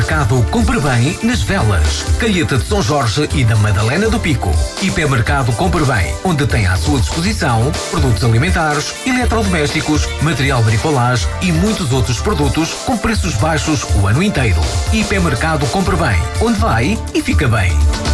Hipermercado Compre Bem nas Velas, Calheta de São Jorge e da Madalena do Pico. Hipermercado Compre Bem, onde tem à sua disposição produtos alimentares, eletrodomésticos, material bricolage e muitos outros produtos com preços baixos o ano inteiro. Hipermercado Compre Bem, onde vai e fica bem.